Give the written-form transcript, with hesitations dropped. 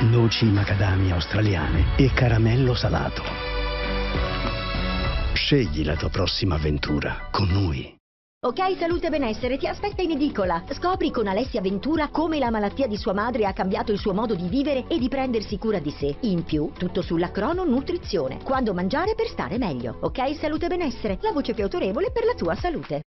noci macadamia australiane e caramello salato. Scegli la tua prossima avventura con noi. Ok Salute e Benessere ti aspetta in edicola. Scopri con Alessia Ventura come la malattia di sua madre ha cambiato il suo modo di vivere e di prendersi cura di sé. In più, tutto sulla crononutrizione. Quando mangiare per stare meglio. Ok Salute e Benessere, la voce più autorevole per la tua salute.